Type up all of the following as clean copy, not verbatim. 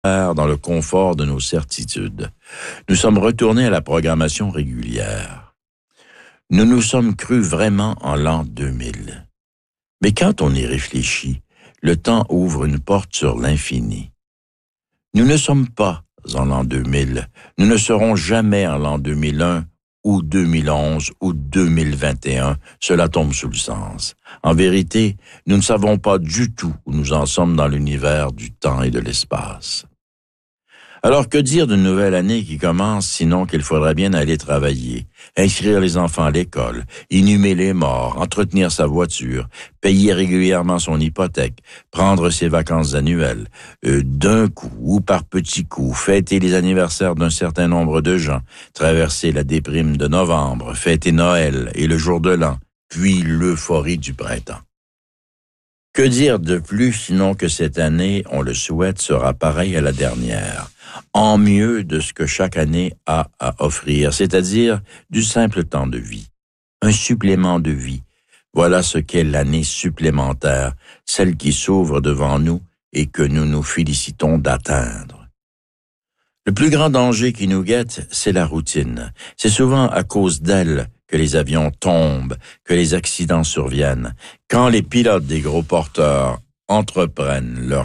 dans le confort de nos certitudes. Nous sommes retournés à la programmation régulière. Nous nous sommes crus vraiment en l'an 2000. Mais quand on y réfléchit, le temps ouvre une porte sur l'infini. Nous ne sommes pas en l'an 2000. Nous ne serons jamais en l'an 2001 ou 2011 ou 2021. Cela tombe sous le sens. En vérité, nous ne savons pas du tout où nous en sommes dans l'univers du temps et de l'espace. Alors que dire d'une nouvelle année qui commence, sinon qu'il faudrait bien aller travailler, inscrire les enfants à l'école, inhumer les morts, entretenir sa voiture, payer régulièrement son hypothèque, prendre ses vacances annuelles, d'un coup ou par petits coups, fêter les anniversaires d'un certain nombre de gens, traverser la déprime de novembre, fêter Noël et le jour de l'an, puis l'euphorie du printemps. Que dire de plus sinon que cette année, on le souhaite, sera pareille à la dernière, en mieux de ce que chaque année a à offrir, c'est-à-dire du simple temps de vie, un supplément de vie. Voilà ce qu'est l'année supplémentaire, celle qui s'ouvre devant nous et que nous nous félicitons d'atteindre. Le plus grand danger qui nous guette, c'est la routine. C'est souvent à cause d'elle que les avions tombent, que les accidents surviennent. Quand les pilotes des gros porteurs entreprennent leur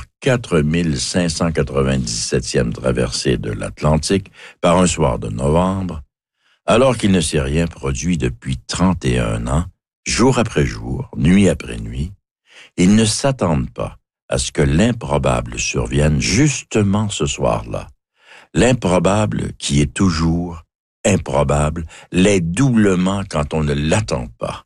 4597e traversée de l'Atlantique par un soir de novembre, alors qu'il ne s'est rien produit depuis 31 ans, jour après jour, nuit après nuit, ils ne s'attendent pas à ce que l'improbable survienne justement ce soir-là. L'improbable qui est toujours improbable l'est doublement quand on ne l'attend pas.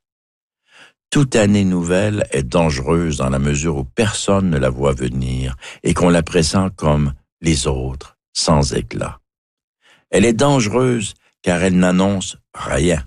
Toute année nouvelle est dangereuse dans la mesure où personne ne la voit venir et qu'on la pressent comme les autres, sans éclat. Elle est dangereuse car elle n'annonce rien.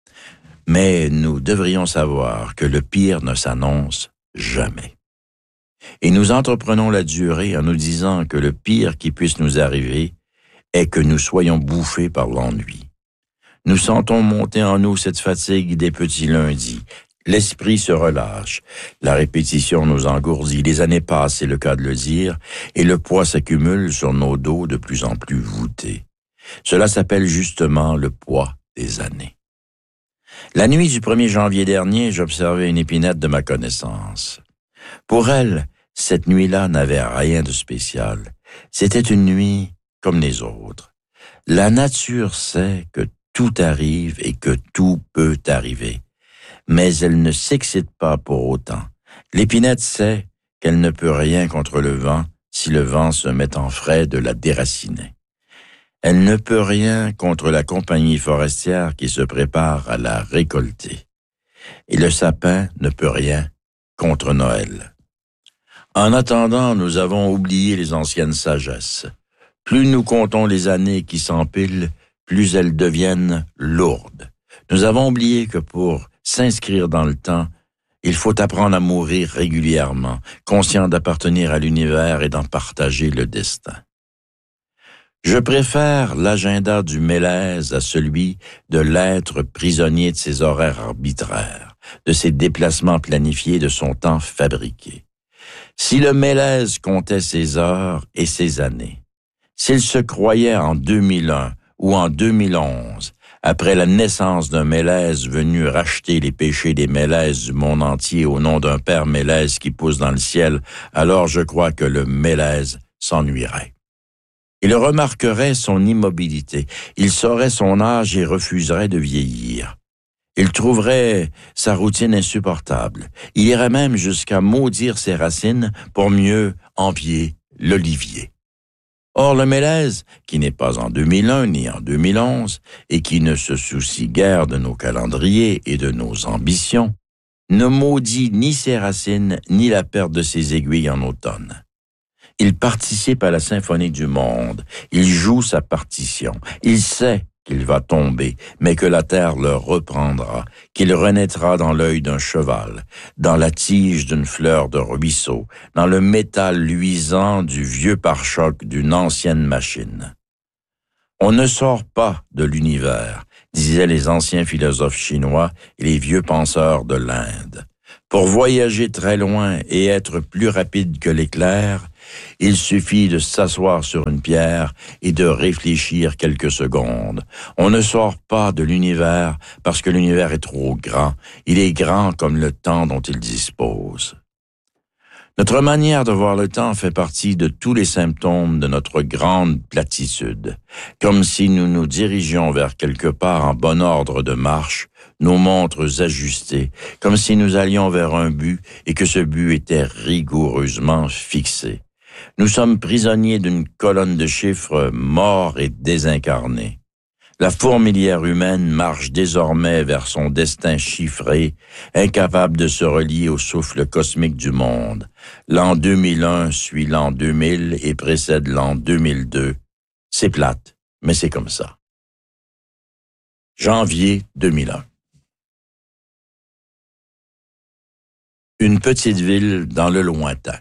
Mais nous devrions savoir que le pire ne s'annonce jamais. Et nous entreprenons la durée en nous disant que le pire qui puisse nous arriver est que nous soyons bouffés par l'ennui. Nous sentons monter en nous cette fatigue des petits lundis. L'esprit se relâche. La répétition nous engourdit. Les années passent, c'est le cas de le dire, et le poids s'accumule sur nos dos de plus en plus voûtés. Cela s'appelle justement le poids des années. La nuit du 1er janvier dernier, j'observais une épinette de ma connaissance. Pour elle, cette nuit-là n'avait rien de spécial. C'était une nuit comme les autres. La nature sait que tout arrive et que tout peut arriver. Mais elle ne s'excite pas pour autant. L'épinette sait qu'elle ne peut rien contre le vent si le vent se met en frais de la déraciner. Elle ne peut rien contre la compagnie forestière qui se prépare à la récolter. Et le sapin ne peut rien contre Noël. En attendant, nous avons oublié les anciennes sagesses. Plus nous comptons les années qui s'empilent, plus elles deviennent lourdes. Nous avons oublié que pour s'inscrire dans le temps, il faut apprendre à mourir régulièrement, conscient d'appartenir à l'univers et d'en partager le destin. Je préfère l'agenda du Mélèze à celui de l'être prisonnier de ses horaires arbitraires, de ses déplacements planifiés, de son temps fabriqué. Si le Mélèze comptait ses heures et ses années, s'il se croyait en 2001 ou en 2011, après la naissance d'un Mélèze venu racheter les péchés des Mélèzes du monde entier au nom d'un père Mélèze qui pousse dans le ciel, alors je crois que le Mélèze s'ennuierait. Il remarquerait son immobilité, il saurait son âge et refuserait de vieillir. Il trouverait sa routine insupportable. Il irait même jusqu'à maudire ses racines pour mieux envier l'olivier. Or, le Mélèze, qui n'est pas en 2001 ni en 2011 et qui ne se soucie guère de nos calendriers et de nos ambitions, ne maudit ni ses racines ni la perte de ses aiguilles en automne. Il participe à la symphonie du monde, il joue sa partition, il sait qu'il va tomber, mais que la terre le reprendra, qu'il renaîtra dans l'œil d'un cheval, dans la tige d'une fleur de ruisseau, dans le métal luisant du vieux pare-choc d'une ancienne machine. On ne sort pas de l'univers, disaient les anciens philosophes chinois et les vieux penseurs de l'Inde. Pour voyager très loin et être plus rapide que l'éclair, Il suffit de s'asseoir sur une pierre et de réfléchir quelques secondes. On ne sort pas de l'univers parce que l'univers est trop grand. Il est grand comme le temps dont il dispose. Notre manière de voir le temps fait partie de tous les symptômes de notre grande platitude, comme si nous nous dirigions vers quelque part en bon ordre de marche, nos montres ajustées, comme si nous allions vers un but et que ce but était rigoureusement fixé. Nous sommes prisonniers d'une colonne de chiffres morts et désincarnés. La fourmilière humaine marche désormais vers son destin chiffré, incapable de se relier au souffle cosmique du monde. L'an 2001 suit l'an 2000 et précède l'an 2002. C'est plate, mais c'est comme ça. Janvier 2001. Une petite ville dans le lointain.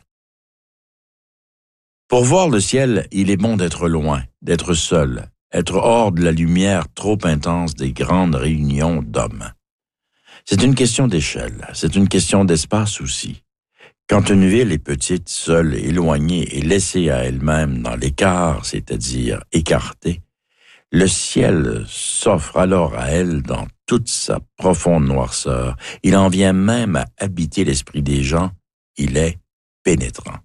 Pour voir le ciel, il est bon d'être loin, d'être seul, être hors de la lumière trop intense des grandes réunions d'hommes. C'est une question d'échelle, c'est une question d'espace aussi. Quand une ville est petite, seule, éloignée et laissée à elle-même dans l'écart, c'est-à-dire écartée, le ciel s'offre alors à elle dans toute sa profonde noirceur. Il en vient même à habiter l'esprit des gens, il est pénétrant.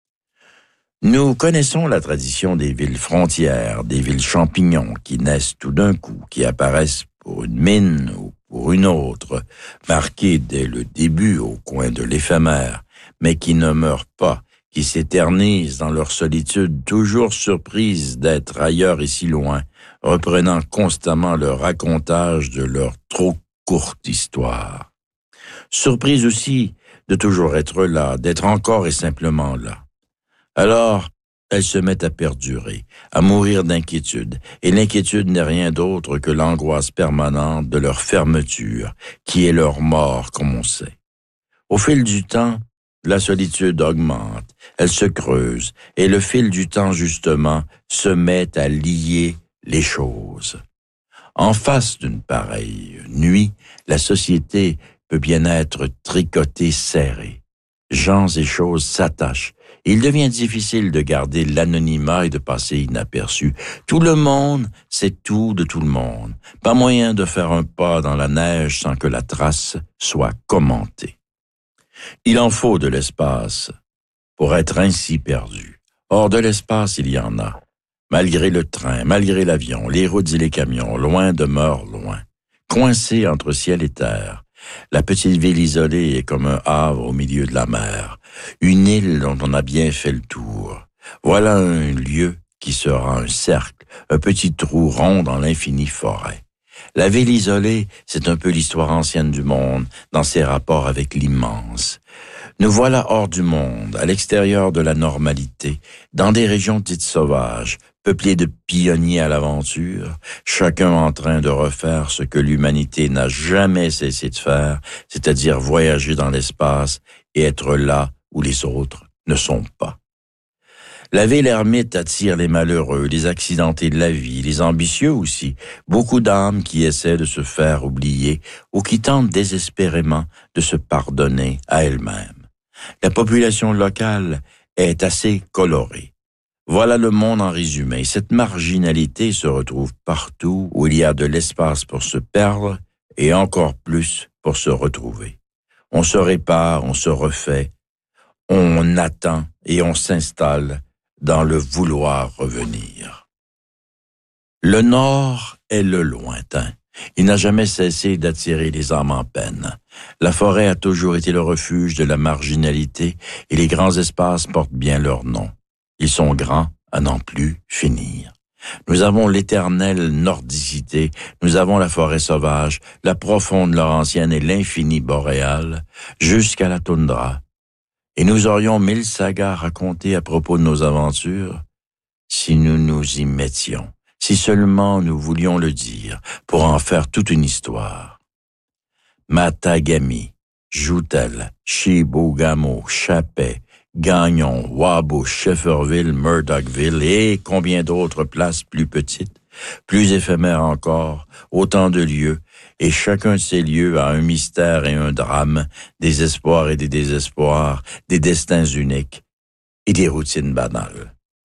Nous connaissons la tradition des villes frontières, des villes champignons qui naissent tout d'un coup, qui apparaissent pour une mine ou pour une autre, marquées dès le début au coin de l'éphémère, mais qui ne meurent pas, qui s'éternisent dans leur solitude, toujours surprises d'être ailleurs et si loin, reprenant constamment le racontage de leur trop courte histoire. Surprises aussi de toujours être là, d'être encore et simplement là. Alors, elles se mettent à perdurer, à mourir d'inquiétude, et l'inquiétude n'est rien d'autre que l'angoisse permanente de leur fermeture, qui est leur mort, comme on sait. Au fil du temps, la solitude augmente, elle se creuse, et le fil du temps, justement, se met à lier les choses. En face d'une pareille nuit, la société peut bien être tricotée serrée. Gens et choses s'attachent. Il devient difficile de garder l'anonymat et de passer inaperçu. Tout le monde sait tout de tout le monde. Pas moyen de faire un pas dans la neige sans que la trace soit commentée. Il en faut de l'espace pour être ainsi perdu. Or, de l'espace, il y en a. Malgré le train, malgré l'avion, les routes et les camions, loin demeure loin. Coincé entre ciel et terre. La petite ville isolée est comme un havre au milieu de la mer, une île dont on a bien fait le tour. Voilà un lieu qui sera un cercle, un petit trou rond dans l'infinie forêt. La ville isolée, c'est un peu l'histoire ancienne du monde, dans ses rapports avec l'immense. Nous voilà hors du monde, à l'extérieur de la normalité, dans des régions dites sauvages, peuplées de pionniers à l'aventure, chacun en train de refaire ce que l'humanité n'a jamais cessé de faire, c'est-à-dire voyager dans l'espace et être là où les autres ne sont pas. La ville ermite attire les malheureux, les accidentés de la vie, les ambitieux aussi, beaucoup d'âmes qui essaient de se faire oublier ou qui tentent désespérément de se pardonner à elles-mêmes. La population locale est assez colorée. Voilà le monde en résumé. Cette marginalité se retrouve partout où il y a de l'espace pour se perdre et encore plus pour se retrouver. On se répare, on se refait, on attend et on s'installe dans le vouloir revenir. Le Nord est le lointain. Il n'a jamais cessé d'attirer les âmes en peine. La forêt a toujours été le refuge de la marginalité et les grands espaces portent bien leur nom. Ils sont grands à n'en plus finir. Nous avons l'éternelle nordicité, nous avons la forêt sauvage, la profonde Laurentienne et l'infini boréal, jusqu'à la toundra. Et nous aurions 1000 sagas à raconter à propos de nos aventures, si nous nous y mettions, si seulement nous voulions le dire, pour en faire toute une histoire. Matagami, Joutel, Chibougamau, Chapet, Gagnon, Wabo, Shefferville, Murdochville et combien d'autres places plus petites, plus éphémères encore, autant de lieux, et chacun de ces lieux a un mystère et un drame, des espoirs et des désespoirs, des destins uniques. et des routines banales.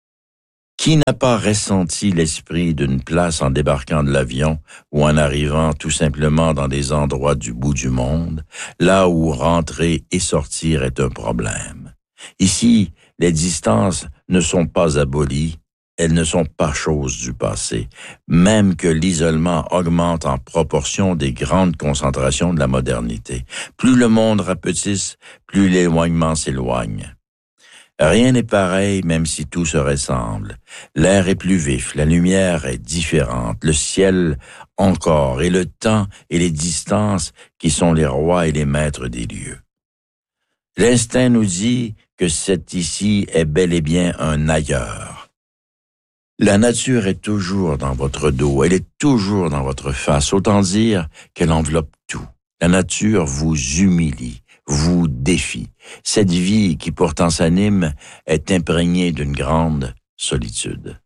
Qui n'a pas ressenti l'esprit d'une place en débarquant de l'avion ou en arrivant tout simplement dans des endroits du bout du monde, là où rentrer et sortir est un problème? Ici, les distances ne sont pas abolies, elles ne sont pas choses du passé, même que l'isolement augmente en proportion des grandes concentrations de la modernité. Plus le monde rapetisse, plus l'éloignement s'éloigne. Rien n'est pareil, même si tout se ressemble. L'air est plus vif, la lumière est différente, le ciel encore, et le temps et les distances qui sont les rois et les maîtres des lieux. L'instinct nous dit que cet ici est bel et bien un ailleurs. La nature est toujours dans votre dos, elle est toujours dans votre face, autant dire qu'elle enveloppe tout. La nature vous humilie, vous défie. Cette vie qui pourtant s'anime est imprégnée d'une grande solitude.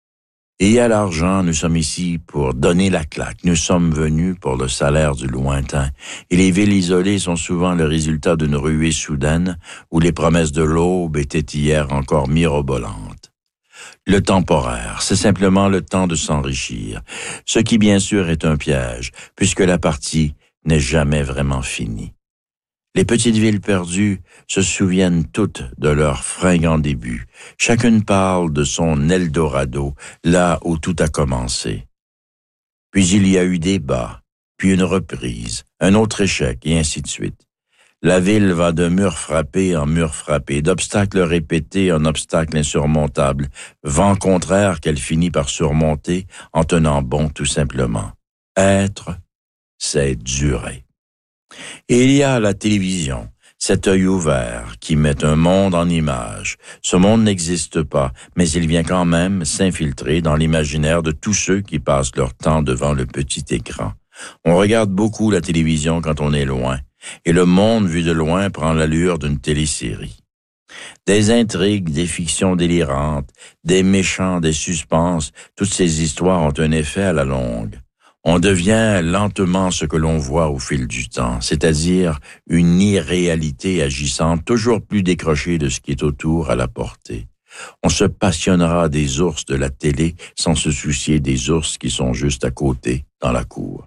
Et à l'argent, nous sommes ici pour donner la claque. Nous sommes venus pour le salaire du lointain. Et les villes isolées sont souvent le résultat d'une ruée soudaine où les promesses de l'aube étaient hier encore mirobolantes. Le temporaire, c'est simplement le temps de s'enrichir, ce qui bien sûr est un piège, puisque la partie n'est jamais vraiment finie. Les petites villes perdues se souviennent toutes de leur fringant début. Chacune parle de son Eldorado, là où tout a commencé. Puis il y a eu des bas, puis une reprise, un autre échec, et ainsi de suite. La ville va de mur frappé en mur frappé, d'obstacles répétés en obstacles insurmontables, vent contraire qu'elle finit par surmonter en tenant bon tout simplement. Être, c'est durer. Et il y a la télévision, cet œil ouvert qui met un monde en images. Ce monde n'existe pas, mais il vient quand même s'infiltrer dans l'imaginaire de tous ceux qui passent leur temps devant le petit écran. On regarde beaucoup la télévision quand on est loin, et le monde vu de loin prend l'allure d'une télésérie. Des intrigues, des fictions délirantes, des méchants, des suspens, toutes ces histoires ont un effet à la longue. On devient lentement ce que l'on voit au fil du temps, c'est-à-dire une irréalité agissante, toujours plus décrochée de ce qui est autour à la portée. On se passionnera des ours de la télé sans se soucier des ours qui sont juste à côté, dans la cour.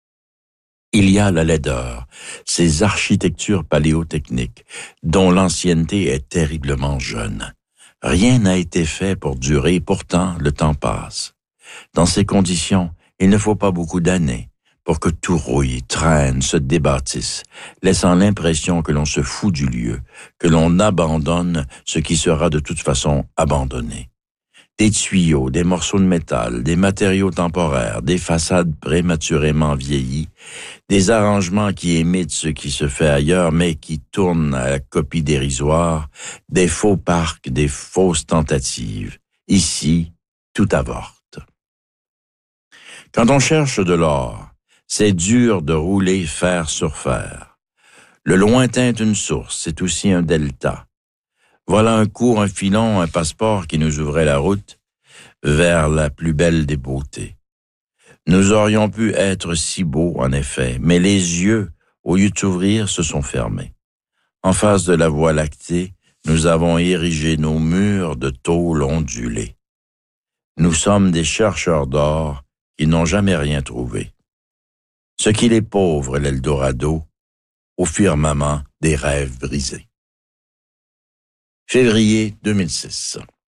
Il y a la laideur, ces architectures paléotechniques, dont l'ancienneté est terriblement jeune. Rien n'a été fait pour durer, pourtant le temps passe. Dans ces conditions, il ne faut pas beaucoup d'années pour que tout rouille, traîne, se débâtisse, laissant l'impression que l'on se fout du lieu, que l'on abandonne ce qui sera de toute façon abandonné. Des tuyaux, des morceaux de métal, des matériaux temporaires, des façades prématurément vieillies, des arrangements qui imitent ce qui se fait ailleurs mais qui tournent à la copie dérisoire, des faux parcs, des fausses tentatives. Ici, tout avorte. Quand on cherche de l'or, c'est dur de rouler fer sur fer. Le lointain est une source, c'est aussi un delta. Voilà un cours, un filon, un passeport qui nous ouvrait la route vers la plus belle des beautés. Nous aurions pu être si beaux, en effet, mais les yeux, au lieu de s'ouvrir, se sont fermés. En face de la Voie lactée, nous avons érigé nos murs de tôle ondulée. Nous sommes des chercheurs d'or qui n'ont jamais rien trouvé. Ce qui les pauvres, l'Eldorado, au firmament des rêves brisés. Février 2006.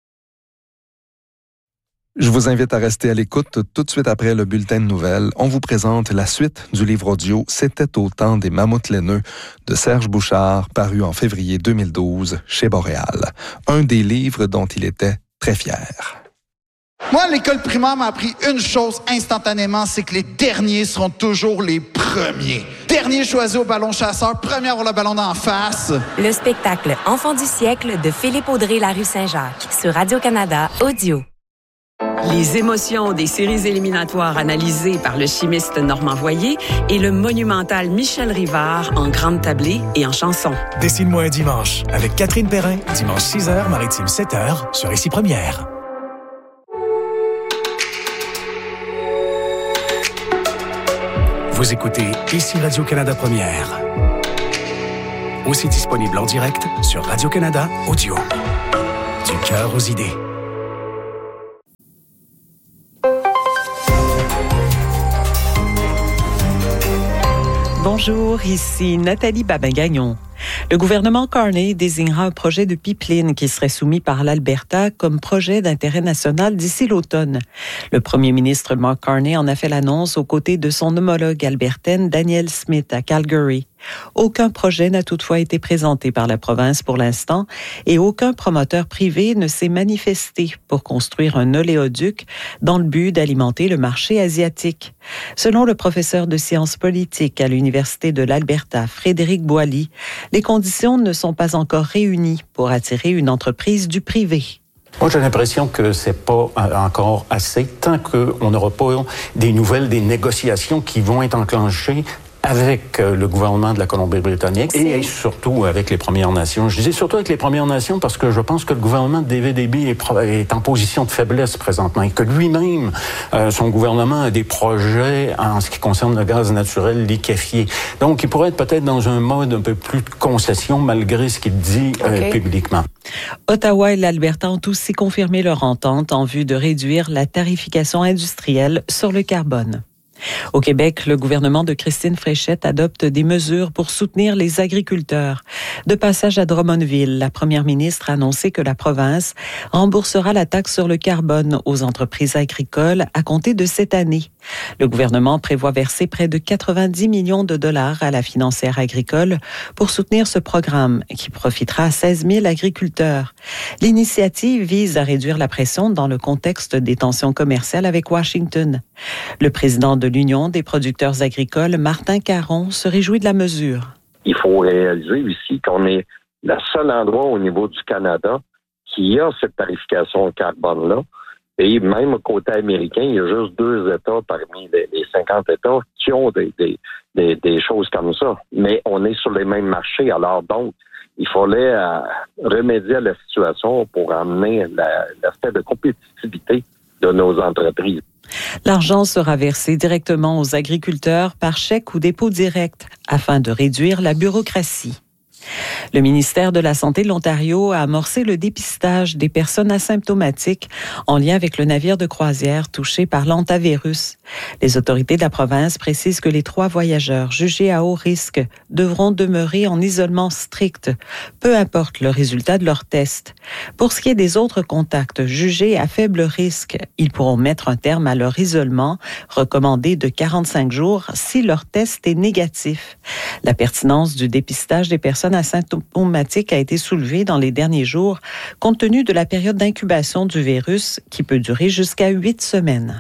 Je vous invite à rester à l'écoute. Tout de suite après le bulletin de nouvelles, on vous présente la suite du livre audio « C'était au temps des mammouths laineux » de Serge Bouchard, paru en février 2012 chez Boréal. Un des livres dont il était très fier. Moi, l'école primaire m'a appris une chose instantanément, c'est que les derniers seront toujours les premiers. Dernier choisi au ballon chasseur, premier à avoir le ballon d'en face. Le spectacle Enfants du siècle de Philippe Audrey-Larue Saint-Jacques sur Radio-Canada Audio. Les émotions des séries éliminatoires analysées par le chimiste Normand Voyer et le monumental Michel Rivard en grande tablée et en chanson. Dessine-moi un dimanche avec Catherine Perrin, dimanche 6h, Maritime 7h, sur Ici Première. Vous écoutez Ici Radio-Canada Première. Aussi disponible en direct sur Radio-Canada Audio. cœur aux idées. Bonjour, ici Nathalie Babin-Gagnon. Le gouvernement Carney désignera un projet de pipeline qui serait soumis par l'Alberta comme projet d'intérêt national d'ici l'automne. Le premier ministre Mark Carney en a fait l'annonce aux côtés de son homologue albertaine Danielle Smith à Calgary. Aucun projet n'a toutefois été présenté par la province pour l'instant et aucun promoteur privé ne s'est manifesté pour construire un oléoduc dans le but d'alimenter le marché asiatique. Selon le professeur de sciences politiques à l'Université de l'Alberta, Frédéric Boily, les conditions ne sont pas encore réunies pour attirer une entreprise du privé. Moi, j'ai l'impression que c'est pas encore assez tant qu'on n'aura pas des nouvelles, des négociations qui vont être enclenchées avec le gouvernement de la Colombie-Britannique et surtout avec les Premières Nations. Je disais surtout avec les Premières Nations parce que je pense que le gouvernement de David Eby est en position de faiblesse présentement et que lui-même, son gouvernement a des projets en ce qui concerne le gaz naturel liquéfié. Donc, il pourrait être peut-être dans un mode un peu plus de concession malgré ce qu'il dit publiquement. Ottawa et l'Alberta ont aussi confirmé leur entente en vue de réduire la tarification industrielle sur le carbone. Au Québec, le gouvernement de Christine Fréchette adopte des mesures pour soutenir les agriculteurs. De passage à Drummondville, la première ministre a annoncé que la province remboursera la taxe sur le carbone aux entreprises agricoles à compter de cette année. Le gouvernement prévoit verser près de 90 millions de dollars à la financière agricole pour soutenir ce programme qui profitera à 16 000 agriculteurs. L'initiative vise à réduire la pression dans le contexte des tensions commerciales avec Washington. Le président de l'Union des producteurs agricoles, Martin Caron, se réjouit de la mesure. Il faut réaliser ici qu'on est le seul endroit au niveau du Canada qui a cette tarification au carbone-là. Et même au côté américain, il y a juste 2 États parmi les 50 États qui ont des choses comme ça. Mais on est sur les mêmes marchés. Alors donc, il fallait remédier à la situation pour amener l'aspect de compétitivité de nos entreprises. L'argent sera versé directement aux agriculteurs par chèque ou dépôt direct afin de réduire la bureaucratie. Le ministère de la Santé de l'Ontario a amorcé le dépistage des personnes asymptomatiques en lien avec le navire de croisière touché par l'hantavirus. Les autorités de la province précisent que les 3 voyageurs jugés à haut risque devront demeurer en isolement strict, peu importe le résultat de leur test. Pour ce qui est des autres contacts jugés à faible risque, ils pourront mettre un terme à leur isolement, recommandé de 45 jours si leur test est négatif. La pertinence du dépistage des personnes asymptomatiques a été soulevée dans les derniers jours, compte tenu de la période d'incubation du virus qui peut durer jusqu'à 8 semaines.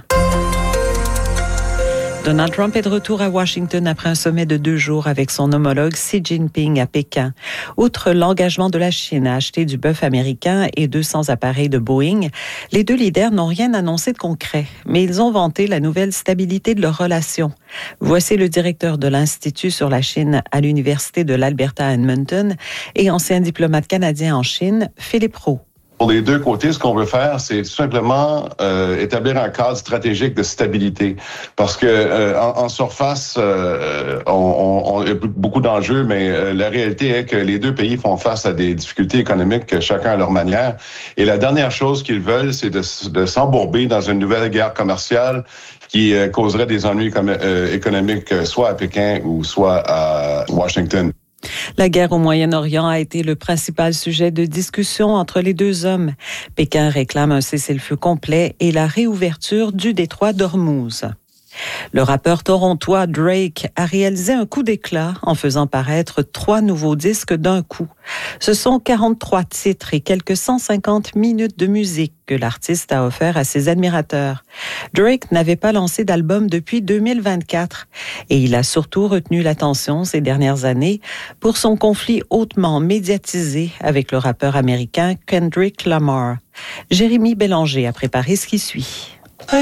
Donald Trump est de retour à Washington après un sommet de 2 jours avec son homologue Xi Jinping à Pékin. Outre l'engagement de la Chine à acheter du bœuf américain et 200 appareils de Boeing, les 2 leaders n'ont rien annoncé de concret, mais ils ont vanté la nouvelle stabilité de leurs relations. Voici le directeur de l'Institut sur la Chine à l'Université de l'Alberta à Edmonton et ancien diplomate canadien en Chine, Philippe Roux. Pour les 2 côtés, ce qu'on veut faire, c'est tout simplement établir un cadre stratégique de stabilité. Parce que en surface, on a beaucoup d'enjeux, mais la réalité est que les 2 pays font face à des difficultés économiques, chacun à leur manière. Et la dernière chose qu'ils veulent, c'est de s'embourber dans une nouvelle guerre commerciale qui causerait des ennuis économiques soit à Pékin ou soit à Washington. La guerre au Moyen-Orient a été le principal sujet de discussion entre les 2 hommes. Pékin réclame un cessez-le-feu complet et la réouverture du détroit d'Ormuz. Le rappeur torontois Drake a réalisé un coup d'éclat en faisant paraître 3 nouveaux disques d'un coup. Ce sont 43 titres et quelques 150 minutes de musique que l'artiste a offert à ses admirateurs. Drake n'avait pas lancé d'album depuis 2024 et il a surtout retenu l'attention ces dernières années pour son conflit hautement médiatisé avec le rappeur américain Kendrick Lamar. Jérémy Bélanger a préparé ce qui suit.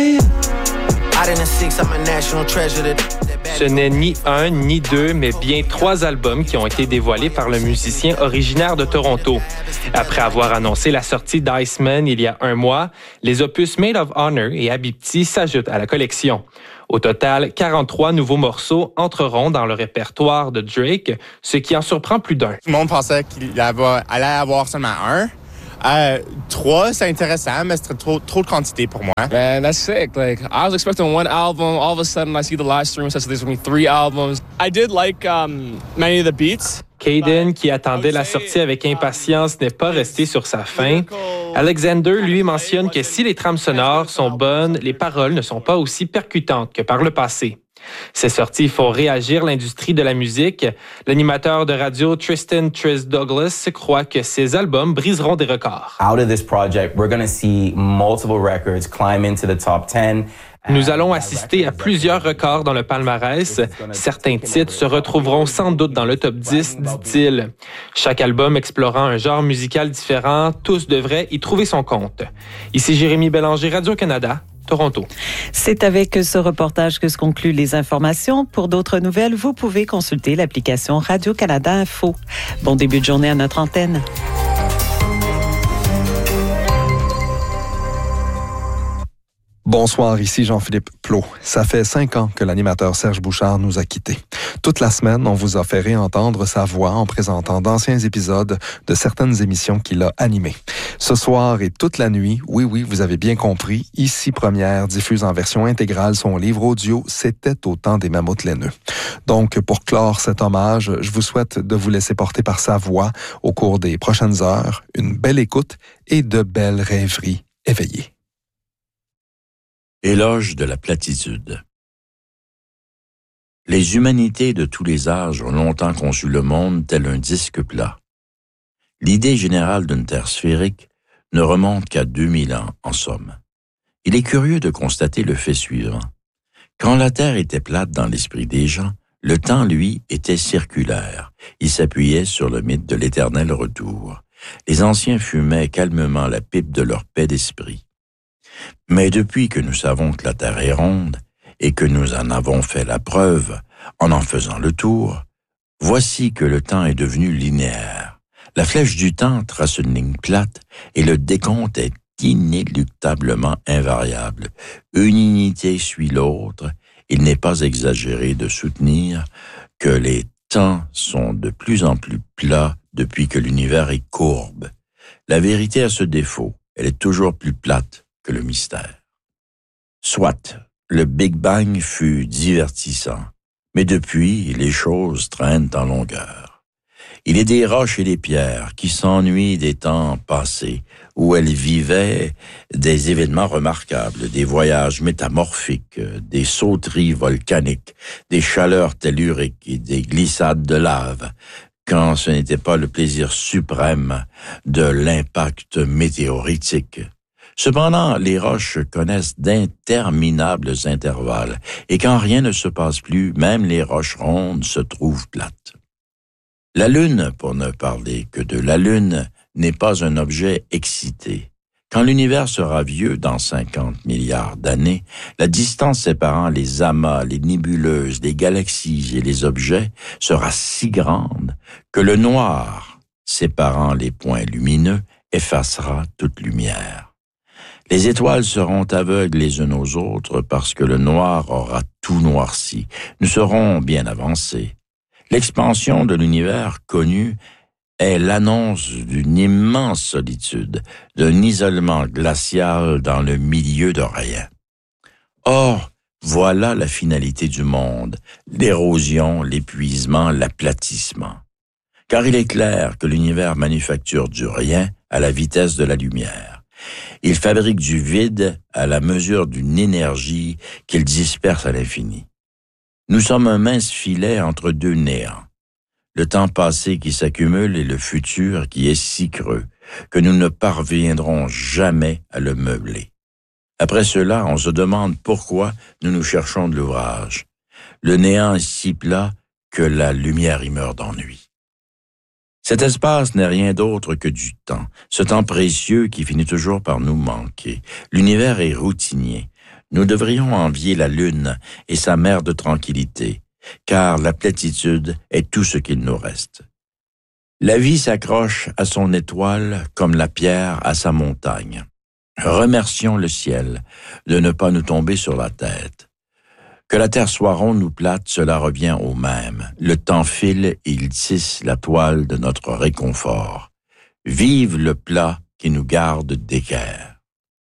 Ce n'est ni un, ni 2, mais bien 3 albums qui ont été dévoilés par le musicien originaire de Toronto. Après avoir annoncé la sortie d'Iceman il y a 1 mois, les opus Made of Honor et Habibti s'ajoutent à la collection. Au total, 43 nouveaux morceaux entreront dans le répertoire de Drake, ce qui en surprend plus d'un. Tout le monde pensait qu'il allait avoir seulement 1. 3, c'est intéressant, mais c'est trop de quantité pour moi. Man, that's sick. Like, I was expecting one album. All of a sudden, I see the live stream, so there's going to be 3 albums. I did like many of the beats. Caden, qui attendait la sortie avec impatience, n'est pas resté sur sa faim. Alexander, lui, mentionne que si les trames sonores sont bonnes, les paroles ne sont pas aussi percutantes que par le passé. Ces sorties font réagir l'industrie de la musique. L'animateur de radio Tristan Douglas croit que ces albums briseront des records. Out of this project, we're going to see multiple records climb into the top 10. Nous allons assister à plusieurs records dans le palmarès. Certains titres se retrouveront sans doute dans le top 10, dit-il. Chaque album explorant un genre musical différent, tous devraient y trouver son compte. Ici Jérémy Bélanger, Radio-Canada, Toronto. C'est avec ce reportage que se concluent les informations. Pour d'autres nouvelles, vous pouvez consulter l'application Radio-Canada Info. Bon début de journée à notre antenne. Bonsoir, ici Jean-Philippe Plot. Ça fait 5 ans que l'animateur Serge Bouchard nous a quittés. Toute la semaine, on vous a fait réentendre sa voix en présentant d'anciens épisodes de certaines émissions qu'il a animées. Ce soir et toute la nuit, oui, vous avez bien compris, Ici Première diffuse en version intégrale son livre audio « C'était au temps des mammouths laineux ». Donc, pour clore cet hommage, je vous souhaite de vous laisser porter par sa voix au cours des prochaines heures, une belle écoute et de belles rêveries éveillées. Éloge de la platitude. Les humanités de tous les âges ont longtemps conçu le monde tel un disque plat. L'idée générale d'une Terre sphérique ne remonte qu'à 2000 ans, en somme. Il est curieux de constater le fait suivant. Quand la Terre était plate dans l'esprit des gens, le temps, lui, était circulaire. Il s'appuyait sur le mythe de l'éternel retour. Les anciens fumaient calmement la pipe de leur paix d'esprit. Mais depuis que nous savons que la Terre est ronde et que nous en avons fait la preuve en faisant le tour, voici que le temps est devenu linéaire. La flèche du temps trace une ligne plate et le décompte est inéluctablement invariable. Une unité suit l'autre. Il n'est pas exagéré de soutenir que les temps sont de plus en plus plats depuis que l'univers est courbe. La vérité a ce défaut, elle est toujours plus plate que le mystère. Soit, le Big Bang fut divertissant, mais depuis, les choses traînent en longueur. Il est des roches et des pierres qui s'ennuient des temps passés, où elles vivaient des événements remarquables, des voyages métamorphiques, des sauteries volcaniques, des chaleurs telluriques et des glissades de lave, quand ce n'était pas le plaisir suprême de l'impact météoritique. Cependant, les roches connaissent d'interminables intervalles, et quand rien ne se passe plus, même les roches rondes se trouvent plates. La Lune, pour ne parler que de la Lune, n'est pas un objet excité. Quand l'univers sera vieux dans 50 milliards d'années, la distance séparant les amas, les nébuleuses, les galaxies et les objets sera si grande que le noir, séparant les points lumineux, effacera toute lumière. Les étoiles seront aveugles les unes aux autres parce que le noir aura tout noirci. Nous serons bien avancés. L'expansion de l'univers connu est l'annonce d'une immense solitude, d'un isolement glacial dans le milieu de rien. Or, voilà la finalité du monde, l'érosion, l'épuisement, l'aplatissement. Car il est clair que l'univers manufacture du rien à la vitesse de la lumière. Il fabrique du vide à la mesure d'une énergie qu'il disperse à l'infini. Nous sommes un mince filet entre deux néants. Le temps passé qui s'accumule et le futur qui est si creux que nous ne parviendrons jamais à le meubler. Après cela, on se demande pourquoi nous nous cherchons de l'ouvrage. Le néant est si plat que la lumière y meurt d'ennui. Cet espace n'est rien d'autre que du temps, ce temps précieux qui finit toujours par nous manquer. L'univers est routinier. Nous devrions envier la Lune et sa mer de tranquillité, car la platitude est tout ce qu'il nous reste. La vie s'accroche à son étoile comme la pierre à sa montagne. Remercions le ciel de ne pas nous tomber sur la tête. Que la terre soit ronde ou plate, cela revient au même. Le temps file et il tisse la toile de notre réconfort. Vive le plat qui nous garde d'équerre.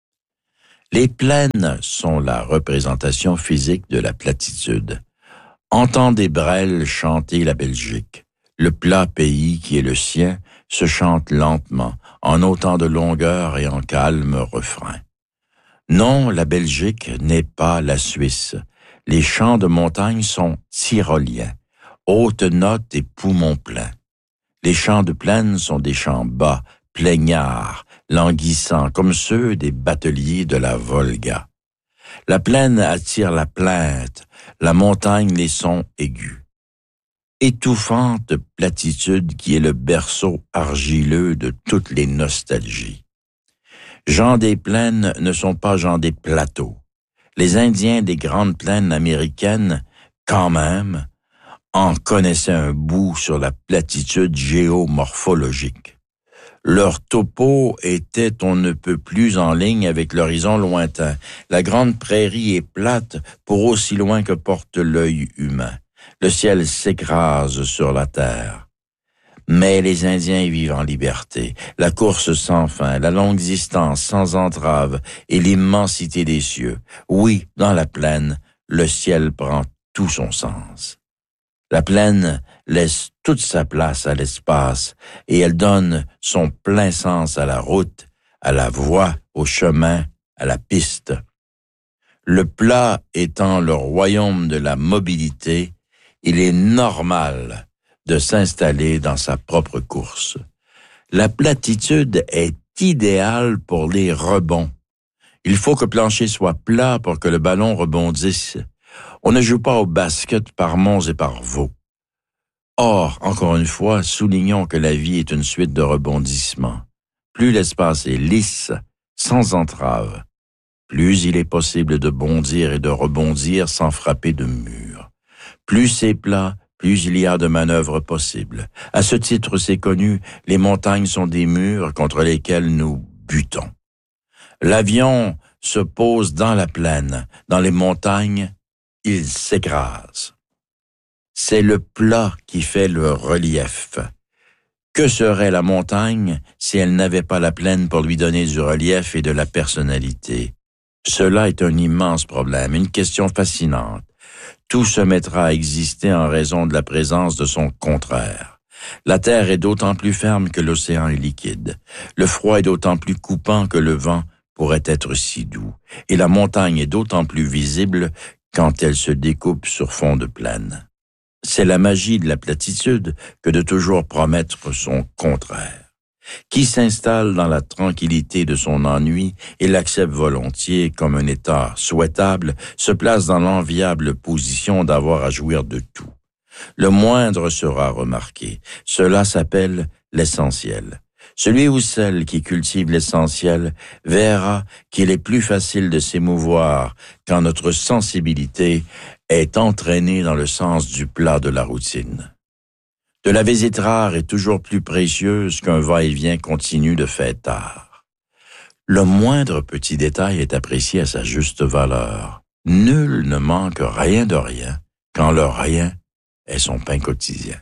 Les plaines sont la représentation physique de la platitude. Entendez Brel chanter la Belgique. Le plat pays qui est le sien se chante lentement, en autant de longueur et en calme refrain. Non, la Belgique n'est pas la Suisse. Les champs de montagne sont tyroliens, hautes notes et poumons pleins. Les champs de plaine sont des champs bas, plaignards, languissants, comme ceux des bateliers de la Volga. La plaine attire la plainte, la montagne les sons aigus. Étouffante platitude qui est le berceau argileux de toutes les nostalgies. Gens des plaines ne sont pas gens des plateaux. Les Indiens des grandes plaines américaines, quand même, en connaissaient un bout sur la platitude géomorphologique. Leur topo était on ne peut plus en ligne avec l'horizon lointain. La grande prairie est plate pour aussi loin que porte l'œil humain. Le ciel s'écrase sur la terre. Mais les Indiens y vivent en liberté. La course sans fin, la longue distance sans entrave et l'immensité des cieux. Oui, dans la plaine, le ciel prend tout son sens. La plaine laisse toute sa place à l'espace et elle donne son plein sens à la route, à la voie, au chemin, à la piste. Le plat étant le royaume de la mobilité, il est normal de s'installer dans sa propre course. La platitude est idéale pour les rebonds. Il faut que le plancher soit plat pour que le ballon rebondisse. On ne joue pas au basket par monts et par vaux. Or, encore une fois, soulignons que la vie est une suite de rebondissements. Plus l'espace est lisse, sans entrave, plus il est possible de bondir et de rebondir sans frapper de mur. Plus c'est plat, plus il y a de manœuvres possibles. À ce titre, c'est connu, les montagnes sont des murs contre lesquels nous butons. L'avion se pose dans la plaine, dans les montagnes, il s'écrase. C'est le plat qui fait le relief. Que serait la montagne si elle n'avait pas la plaine pour lui donner du relief et de la personnalité? Cela est un immense problème, une question fascinante. Tout se mettra à exister en raison de la présence de son contraire. La terre est d'autant plus ferme que l'océan est liquide. Le froid est d'autant plus coupant que le vent pourrait être si doux. Et la montagne est d'autant plus visible quand elle se découpe sur fond de plaine. C'est la magie de la platitude que de toujours promettre son contraire. Qui s'installe dans la tranquillité de son ennui et l'accepte volontiers comme un état souhaitable, se place dans l'enviable position d'avoir à jouir de tout. Le moindre sera remarqué. Cela s'appelle l'essentiel. Celui ou celle qui cultive l'essentiel verra qu'il est plus facile de s'émouvoir quand notre sensibilité est entraînée dans le sens du plat de la routine. De la visite rare est toujours plus précieuse qu'un va-et-vient continu de fêtard. Le moindre petit détail est apprécié à sa juste valeur. Nul ne manque rien de rien quand le rien est son pain quotidien.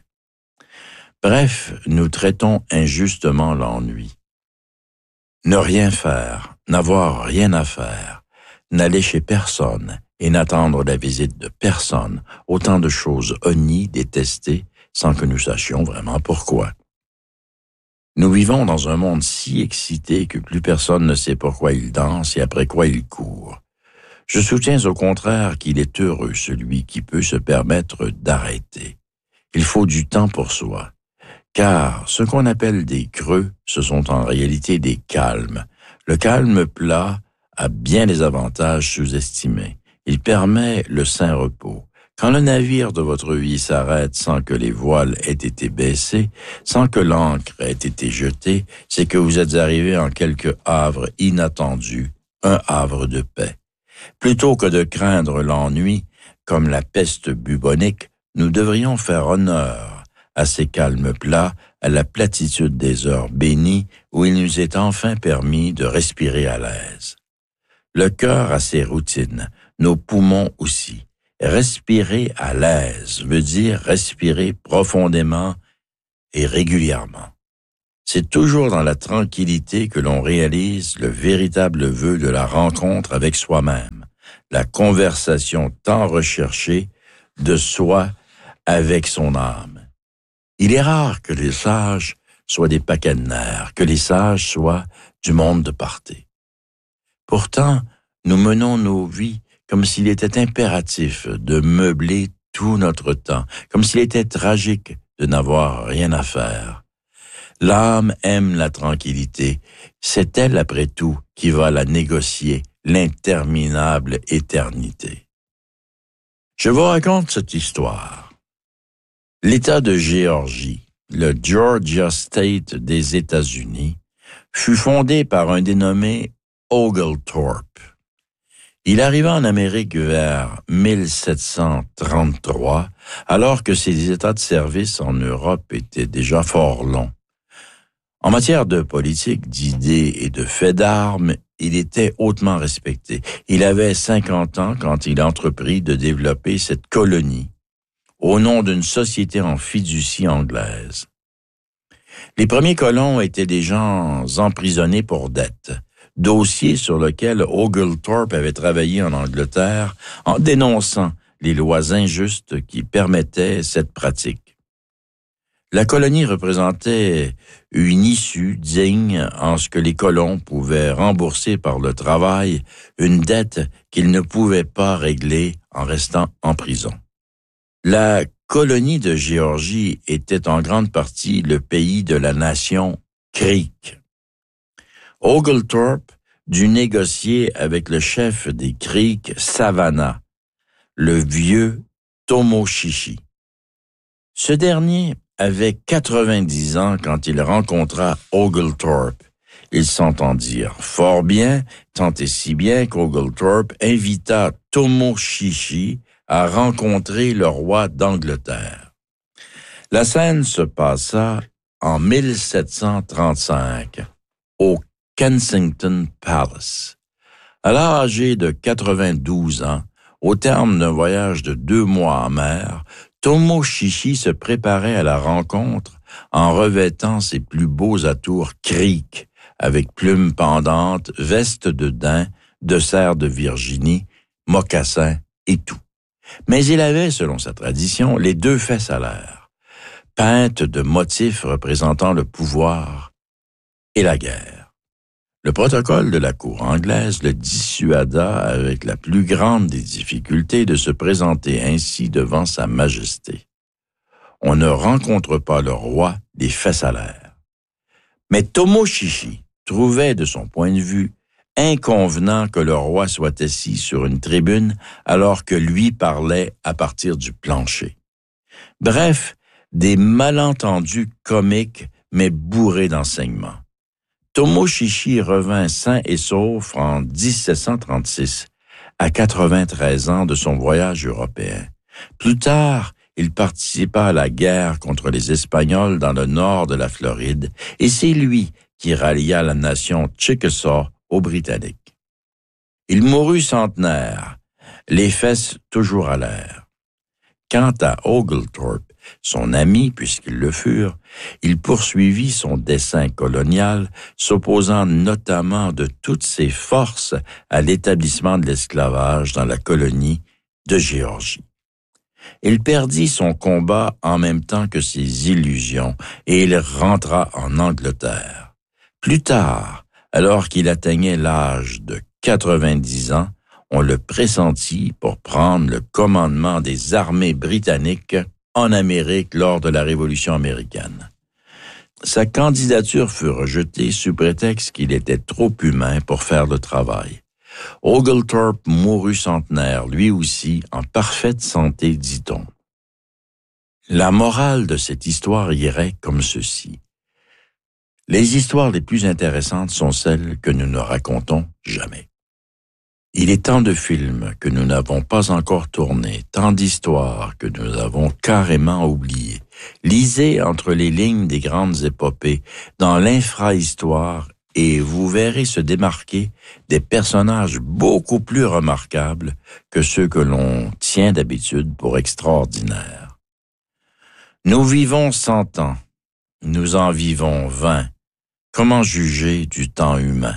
Bref, nous traitons injustement l'ennui. Ne rien faire, n'avoir rien à faire, n'aller chez personne et n'attendre la visite de personne, autant de choses honnies, détestées, sans que nous sachions vraiment pourquoi. Nous vivons dans un monde si excité que plus personne ne sait pourquoi il danse et après quoi il court. Je soutiens au contraire qu'il est heureux celui qui peut se permettre d'arrêter. Il faut du temps pour soi. Car ce qu'on appelle des creux, ce sont en réalité des calmes. Le calme plat a bien des avantages sous-estimés. Il permet le sain repos. Quand le navire de votre vie s'arrête sans que les voiles aient été baissées, sans que l'ancre ait été jetée, c'est que vous êtes arrivé en quelque havre inattendu, un havre de paix. Plutôt que de craindre l'ennui, comme la peste bubonique, nous devrions faire honneur à ces calmes plats, à la platitude des heures bénies où il nous est enfin permis de respirer à l'aise. Le cœur a ses routines, nos poumons aussi. Respirer à l'aise veut dire respirer profondément et régulièrement. C'est toujours dans la tranquillité que l'on réalise le véritable vœu de la rencontre avec soi-même, la conversation tant recherchée de soi avec son âme. Il est rare que les sages soient des paquets de nerfs, que les sages soient du monde de parté. Pourtant, nous menons nos vies comme s'il était impératif de meubler tout notre temps, comme s'il était tragique de n'avoir rien à faire. L'âme aime la tranquillité. C'est elle, après tout, qui va la négocier, l'interminable éternité. Je vous raconte cette histoire. L'État de Géorgie, le Georgia State des États-Unis, fut fondé par un dénommé Oglethorpe. Il arriva en Amérique vers 1733, alors que ses états de service en Europe étaient déjà fort longs. En matière de politique, d'idées et de faits d'armes, il était hautement respecté. Il avait 50 ans quand il entreprit de développer cette colonie au nom d'une société en fiducie anglaise. Les premiers colons étaient des gens emprisonnés pour dette, dossier sur lequel Oglethorpe avait travaillé en Angleterre en dénonçant les lois injustes qui permettaient cette pratique. La colonie représentait une issue digne en ce que les colons pouvaient rembourser par le travail une dette qu'ils ne pouvaient pas régler en restant en prison. La colonie de Géorgie était en grande partie le pays de la nation Creek. Oglethorpe dut négocier avec le chef des Creek, Savannah, le vieux Tomoshishi. Ce dernier avait 90 ans quand il rencontra Oglethorpe. Ils s'entendirent fort bien, tant et si bien qu'Oglethorpe invita Tomoshishi à rencontrer le roi d'Angleterre. La scène se passa en 1735 au Kensington Palace. Alors âgé de 92 ans, au terme d'un voyage de 2 mois en mer, Tomoshishi se préparait à la rencontre en revêtant ses plus beaux atours Creek, avec plumes pendantes, veste de daim, de cerf de Virginie, mocassins et tout. Mais il avait, selon sa tradition, les 2 fesses à l'air, peintes de motifs représentant le pouvoir et la guerre. Le protocole de la cour anglaise le dissuada avec la plus grande des difficultés de se présenter ainsi devant sa majesté. On ne rencontre pas le roi les fesses à l'air. Mais Tomoshishi trouvait de son point de vue inconvenant que le roi soit assis sur une tribune alors que lui parlait à partir du plancher. Bref, des malentendus comiques mais bourrés d'enseignements. Tomoshishi revint sain et sauf en 1736, à 93 ans de son voyage européen. Plus tard, il participa à la guerre contre les Espagnols dans le nord de la Floride, et c'est lui qui rallia la nation Chickasaw aux Britanniques. Il mourut centenaire, les fesses toujours à l'air. Quant à Oglethorpe, son ami, puisqu'ils le furent, il poursuivit son dessein colonial, s'opposant notamment de toutes ses forces à l'établissement de l'esclavage dans la colonie de Géorgie. Il perdit son combat en même temps que ses illusions et il rentra en Angleterre. Plus tard, alors qu'il atteignait l'âge de 90 ans, on le pressentit pour prendre le commandement des armées britanniques en Amérique lors de la Révolution américaine. Sa candidature fut rejetée sous prétexte qu'il était trop humain pour faire le travail. Oglethorpe mourut centenaire, lui aussi, en parfaite santé, dit-on. La morale de cette histoire irait comme ceci. Les histoires les plus intéressantes sont celles que nous ne racontons jamais. Il est tant de films que nous n'avons pas encore tournés, tant d'histoires que nous avons carrément oubliées. Lisez entre les lignes des grandes épopées, dans l'infrahistoire, et vous verrez se démarquer des personnages beaucoup plus remarquables que ceux que l'on tient d'habitude pour extraordinaires. Nous vivons 100 ans, Nous en vivons 20. Comment juger du temps humain?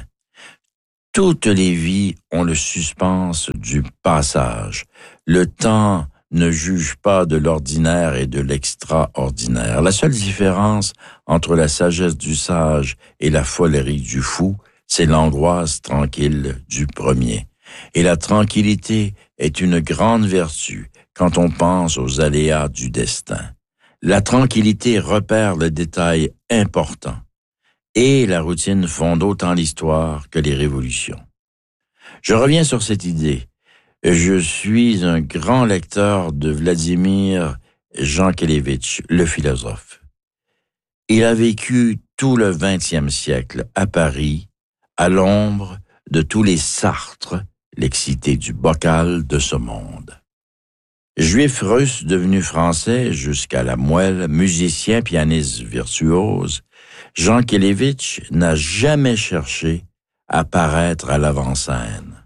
Toutes les vies ont le suspense du passage. Le temps ne juge pas de l'ordinaire et de l'extraordinaire. La seule différence entre la sagesse du sage et la folerie du fou, c'est l'angoisse tranquille du premier. Et la tranquillité est une grande vertu quand on pense aux aléas du destin. La tranquillité repère le détail important. Et la routine fonde autant l'histoire que les révolutions. Je reviens sur cette idée. Je suis un grand lecteur de Vladimir Jankélévitch, le philosophe. Il a vécu tout le XXe siècle à Paris, à l'ombre de tous les Sartres, l'excité du bocal de ce monde. Juif russe devenu français jusqu'à la moelle, musicien, pianiste virtuose, Jankélévitch n'a jamais cherché à paraître à l'avant-scène.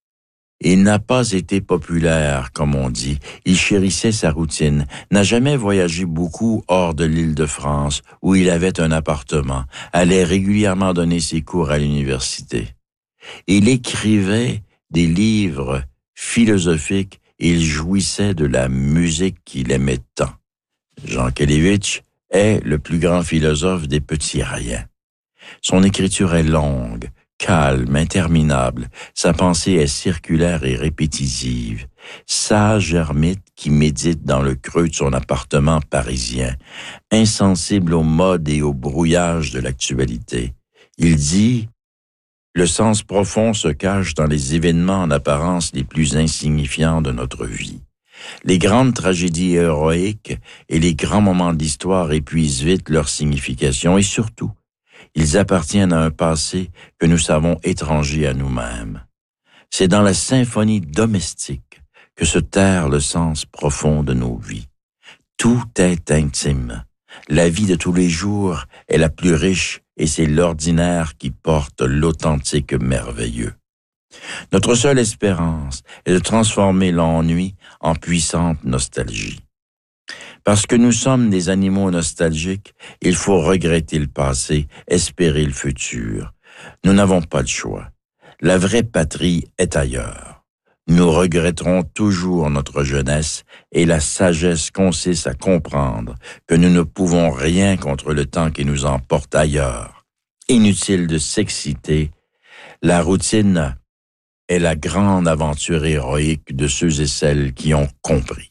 Il n'a pas été populaire, comme on dit. Il chérissait sa routine, n'a jamais voyagé beaucoup hors de l'Île-de-France, où il avait un appartement, allait régulièrement donner ses cours à l'université. Il écrivait des livres philosophiques et il jouissait de la musique qu'il aimait tant. Jankélévitch est le plus grand philosophe des petits riens. Son écriture est longue, calme, interminable. Sa pensée est circulaire et répétitive. Sage ermite qui médite dans le creux de son appartement parisien, insensible aux modes et au brouillage de l'actualité. Il dit « Le sens profond se cache dans les événements en apparence les plus insignifiants de notre vie. Les grandes tragédies héroïques et les grands moments de l'histoire épuisent vite leur signification et surtout, ils appartiennent à un passé que nous savons étranger à nous-mêmes. C'est dans la symphonie domestique que se terre le sens profond de nos vies. Tout est intime. La vie de tous les jours est la plus riche et c'est l'ordinaire qui porte l'authentique merveilleux. Notre seule espérance est de transformer l'ennui en puissante nostalgie. Parce que nous sommes des animaux nostalgiques, il faut regretter le passé, espérer le futur. Nous n'avons pas le choix. La vraie patrie est ailleurs. Nous regretterons toujours notre jeunesse et la sagesse consiste à comprendre que nous ne pouvons rien contre le temps qui nous emporte ailleurs. Inutile de s'exciter, la routine est la grande aventure héroïque de ceux et celles qui ont compris.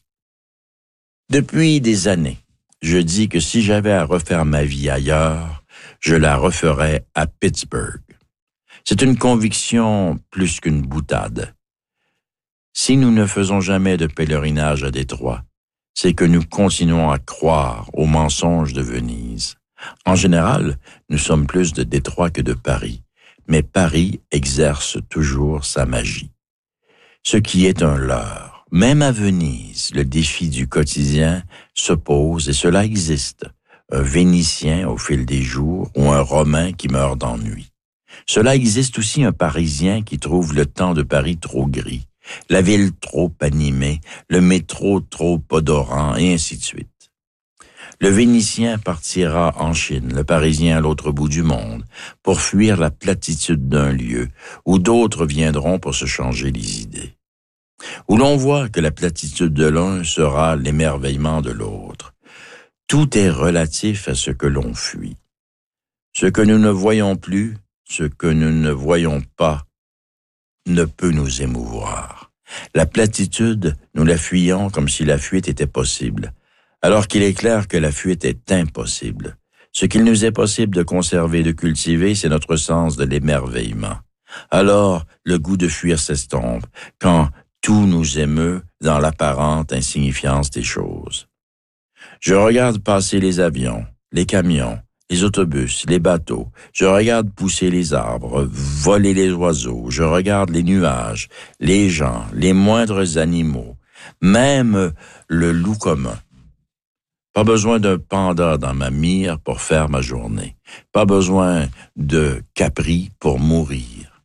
Depuis des années, je dis que si j'avais à refaire ma vie ailleurs, je la referais à Pittsburgh. C'est une conviction plus qu'une boutade. Si nous ne faisons jamais de pèlerinage à Détroit, c'est que nous continuons à croire aux mensonges de Venise. En général, nous sommes plus de Détroit que de Paris, mais Paris exerce toujours sa magie. Ce qui est un leurre. Même à Venise, le défi du quotidien se pose et cela existe. Un Vénitien au fil des jours ou un Romain qui meurt d'ennui. Cela existe aussi un Parisien qui trouve le temps de Paris trop gris, la ville trop animée, le métro trop odorant et ainsi de suite. Le Vénitien partira en Chine, le Parisien à l'autre bout du monde, pour fuir la platitude d'un lieu, où d'autres viendront pour se changer les idées. Où l'on voit que la platitude de l'un sera l'émerveillement de l'autre. Tout est relatif à ce que l'on fuit. Ce que nous ne voyons plus, ce que nous ne voyons pas, ne peut nous émouvoir. La platitude, nous la fuyons comme si la fuite était possible, alors qu'il est clair que la fuite est impossible. Ce qu'il nous est possible de conserver, de cultiver, c'est notre sens de l'émerveillement. Alors, le goût de fuir s'estompe, quand tout nous émeut dans l'apparente insignifiance des choses. Je regarde passer les avions, les camions, les autobus, les bateaux. Je regarde pousser les arbres, voler les oiseaux. Je regarde les nuages, les gens, les moindres animaux, même le loup commun. Pas besoin d'un panda dans ma mire pour faire ma journée. Pas besoin de Capri pour mourir.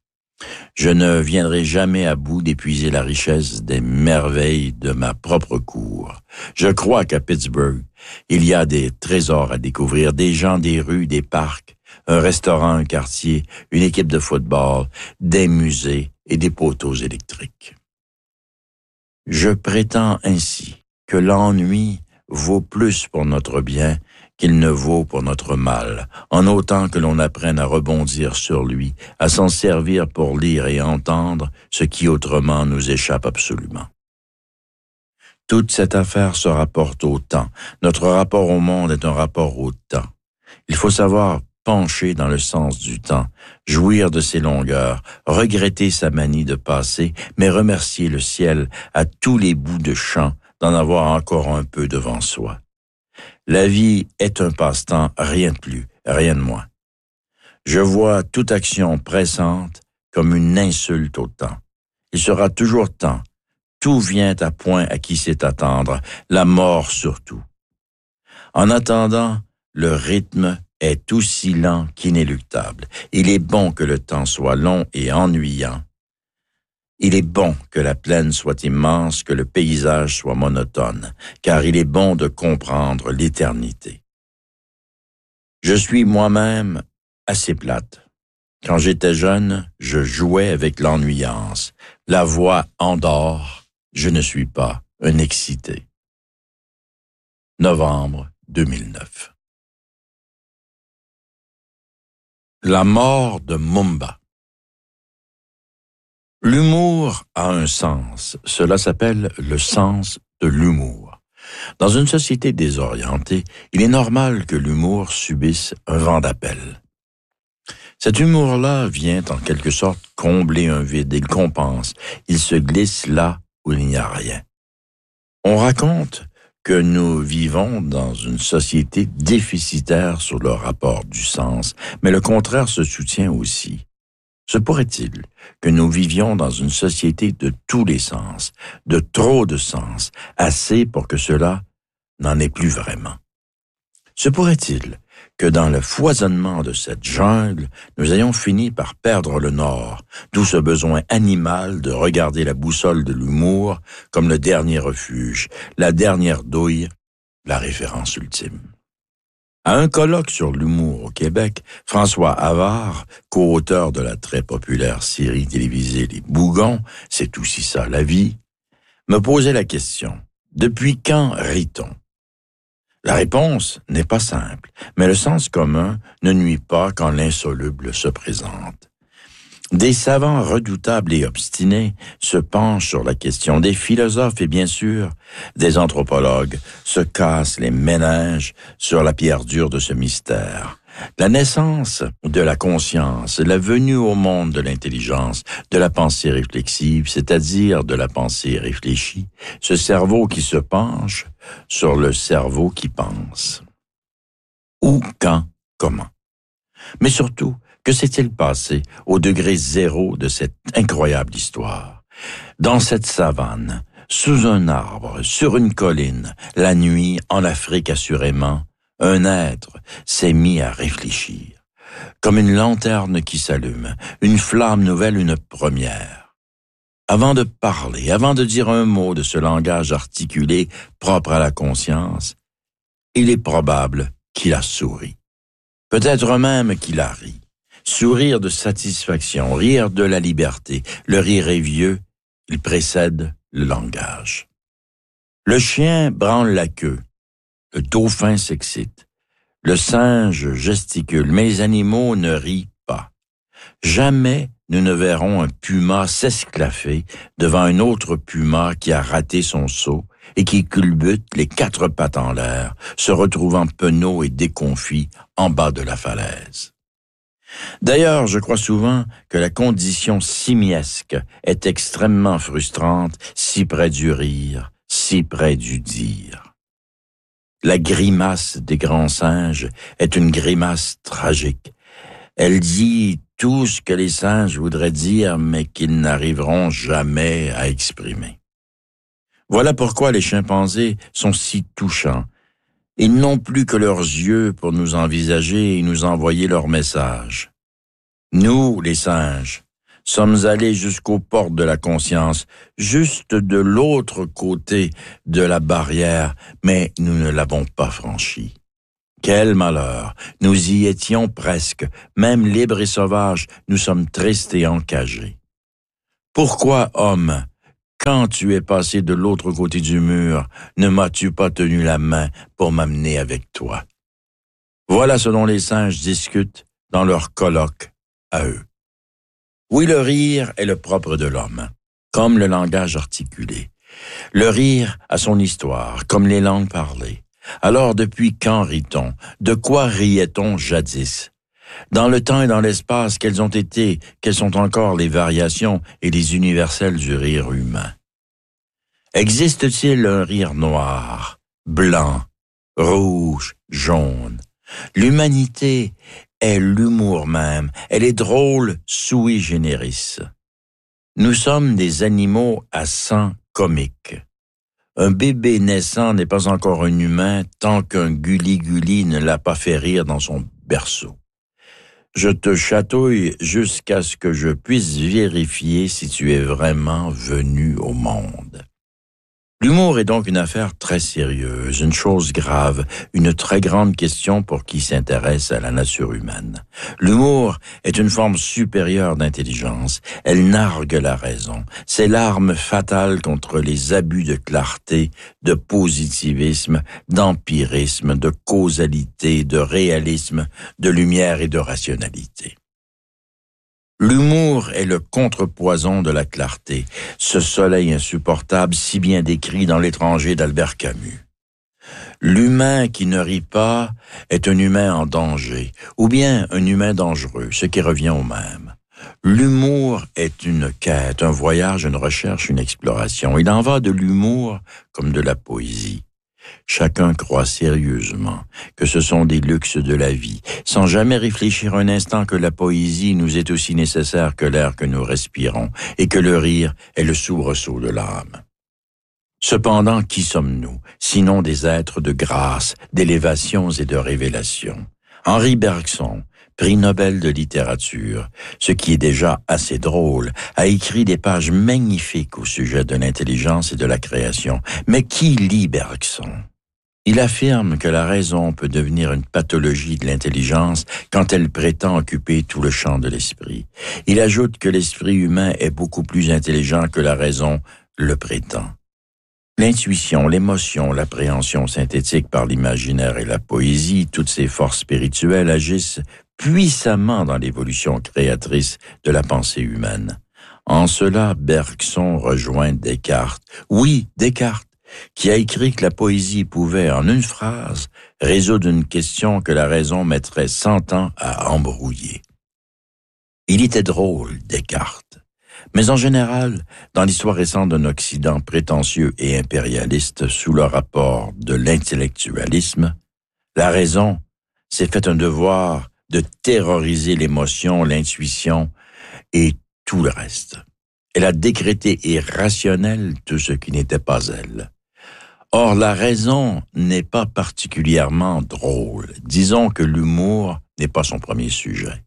Je ne viendrai jamais à bout d'épuiser la richesse des merveilles de ma propre cour. Je crois qu'à Pittsburgh, il y a des trésors à découvrir, des gens, des rues, des parcs, un restaurant, un quartier, une équipe de football, des musées et des poteaux électriques. Je prétends ainsi que l'ennui vaut plus pour notre bien qu'il ne vaut pour notre mal, en autant que l'on apprenne à rebondir sur lui, à s'en servir pour lire et entendre ce qui autrement nous échappe absolument. Toute cette affaire se rapporte au temps. Notre rapport au monde est un rapport au temps. Il faut savoir pencher dans le sens du temps, jouir de ses longueurs, regretter sa manie de passer, mais remercier le ciel à tous les bouts de champ d'en avoir encore un peu devant soi. La vie est un passe-temps, rien de plus, rien de moins. Je vois toute action pressante comme une insulte au temps. Il sera toujours temps. Tout vient à point à qui sait attendre, la mort surtout. En attendant, le rythme est aussi lent qu'inéluctable. Il est bon que le temps soit long et ennuyant. Il est bon que la plaine soit immense, que le paysage soit monotone, car il est bon de comprendre l'éternité. Je suis moi-même assez plate. Quand j'étais jeune, je jouais avec l'ennuyance. La voix endort, je ne suis pas un excité. Novembre 2009. La mort de Mumba. L'humour a un sens. Cela s'appelle le sens de l'humour. Dans une société désorientée, il est normal que l'humour subisse un vent d'appel. Cet humour-là vient en quelque sorte combler un vide, il compense, il se glisse là où il n'y a rien. On raconte que nous vivons dans une société déficitaire sur le rapport du sens, mais le contraire se soutient aussi. Se pourrait-il que nous vivions dans une société de tous les sens, de trop de sens, assez pour que cela n'en ait plus vraiment? Se pourrait-il que dans le foisonnement de cette jungle, nous ayons fini par perdre le nord, d'où ce besoin animal de regarder la boussole de l'humour comme le dernier refuge, la dernière douille, la référence ultime? À un colloque sur l'humour au Québec, François Havard, co-auteur de la très populaire série télévisée Les Bougons, c'est aussi ça la vie, me posait la question: depuis quand rit-on? La réponse n'est pas simple, mais le sens commun ne nuit pas quand l'insoluble se présente. Des savants redoutables et obstinés se penchent sur la question. Des philosophes et bien sûr des anthropologues se cassent les méninges sur la pierre dure de ce mystère. La naissance de la conscience, la venue au monde de l'intelligence, de la pensée réflexive, c'est-à-dire de la pensée réfléchie, ce cerveau qui se penche sur le cerveau qui pense. Où, quand, comment? Mais surtout, que s'est-il passé au degré zéro de cette incroyable histoire? Dans cette savane, sous un arbre, sur une colline, la nuit, en Afrique assurément, un être s'est mis à réfléchir. Comme une lanterne qui s'allume, une flamme nouvelle, une première. Avant de parler, avant de dire un mot de ce langage articulé propre à la conscience, il est probable qu'il a souri. Peut-être même qu'il a ri. Sourire de satisfaction, rire de la liberté. Le rire est vieux, il précède le langage. Le chien branle la queue. Le dauphin s'excite. Le singe gesticule, mais les animaux ne rient pas. Jamais nous ne verrons un puma s'esclaffer devant un autre puma qui a raté son saut et qui culbute les quatre pattes en l'air, se retrouvant penaud et déconfit en bas de la falaise. D'ailleurs, je crois souvent que la condition simiesque est extrêmement frustrante, si près du rire, si près du dire. La grimace des grands singes est une grimace tragique. Elle dit tout ce que les singes voudraient dire, mais qu'ils n'arriveront jamais à exprimer. Voilà pourquoi les chimpanzés sont si touchants. Ils n'ont plus que leurs yeux pour nous envisager et nous envoyer leurs messages. Nous, les singes, Sommes allés jusqu'aux portes de la conscience, juste de l'autre côté de la barrière, mais nous ne l'avons pas franchie. Quel malheur! Nous y étions presque, même libres et sauvages, nous sommes tristes et encagés. Pourquoi, homme, quand tu es passé de l'autre côté du mur, ne m'as-tu pas tenu la main pour m'amener avec toi? Voilà ce dont les singes discutent dans leur colloque à eux. Oui, le rire est le propre de l'homme, comme le langage articulé. Le rire a son histoire, comme les langues parlées. Alors, depuis quand rit-on? De quoi riait-on jadis? Dans le temps et dans l'espace, quelles sont encore les variations et les universels du rire humain? Existe-t-il un rire noir, blanc, rouge, jaune? L'humanité est l'humour même, elle est drôle sui generis. Nous sommes des animaux à sang comique. Un bébé naissant n'est pas encore un humain tant qu'un guli-guli ne l'a pas fait rire dans son berceau. Je te chatouille jusqu'à ce que je puisse vérifier si tu es vraiment venu au monde. L'humour est donc une affaire très sérieuse, une chose grave, une très grande question pour qui s'intéresse à la nature humaine. L'humour est une forme supérieure d'intelligence. Elle nargue la raison. C'est l'arme fatale contre les abus de clarté, de positivisme, d'empirisme, de causalité, de réalisme, de lumière et de rationalité. L'humour est le contrepoison de la clarté, ce soleil insupportable si bien décrit dans L'Étranger d'Albert Camus. L'humain qui ne rit pas est un humain en danger, ou bien un humain dangereux, ce qui revient au même. L'humour est une quête, un voyage, une recherche, une exploration. Il en va de l'humour comme de la poésie. Chacun croit sérieusement que ce sont des luxes de la vie, sans jamais réfléchir un instant que la poésie nous est aussi nécessaire que l'air que nous respirons et que le rire est le soubresaut de l'âme. Cependant, qui sommes-nous, sinon des êtres de grâce, d'élévations et de révélations? Henri Bergson, prix Nobel de littérature, ce qui est déjà assez drôle, a écrit des pages magnifiques au sujet de l'intelligence et de la création. Mais qui lit Bergson? Il affirme que la raison peut devenir une pathologie de l'intelligence quand elle prétend occuper tout le champ de l'esprit. Il ajoute que l'esprit humain est beaucoup plus intelligent que la raison le prétend. L'intuition, l'émotion, l'appréhension synthétique par l'imaginaire et la poésie, toutes ces forces spirituelles agissent puissamment dans l'évolution créatrice de la pensée humaine. En cela, Bergson rejoint Descartes. Oui, Descartes, qui a écrit que la poésie pouvait, en une phrase, résoudre une question que la raison mettrait 100 ans à embrouiller. Il était drôle, Descartes. Mais en général, dans l'histoire récente d'un Occident prétentieux et impérialiste sous le rapport de l'intellectualisme, la raison s'est fait un devoir de terroriser l'émotion, l'intuition et tout le reste. Elle a décrété irrationnel tout ce qui n'était pas elle. Or, la raison n'est pas particulièrement drôle. Disons que l'humour n'est pas son premier sujet.